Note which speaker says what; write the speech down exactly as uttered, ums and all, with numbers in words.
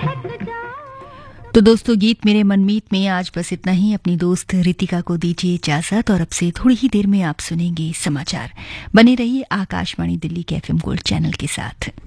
Speaker 1: तो दोस्तों, गीत मेरे मनमीत में आज बस इतना ही। अपनी दोस्त रितिका को दीजिए इजाजत और अब से थोड़ी ही देर में आप सुनेंगे समाचार। बने रहिए आकाशवाणी दिल्ली के एफएम गोल्ड चैनल के साथ।